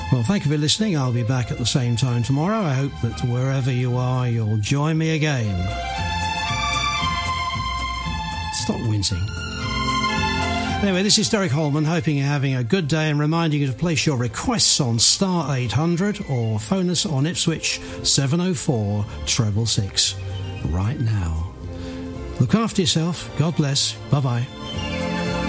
Well, thank you for listening. I'll be back at the same time tomorrow. I hope that wherever you are, you'll join me again. Stop wincing. Anyway, this is Derek Holman, hoping you're having a good day and reminding you to place your requests on star 800 or phone us on Ipswich 704 666 right now. Look after yourself. God bless. Bye-bye.